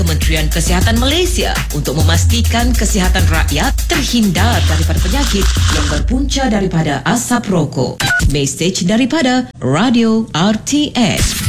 Kementerian Kesihatan Malaysia untuk memastikan kesihatan rakyat terhindar daripada penyakit yang berpunca daripada asap rokok. Mesej daripada Radio RTS.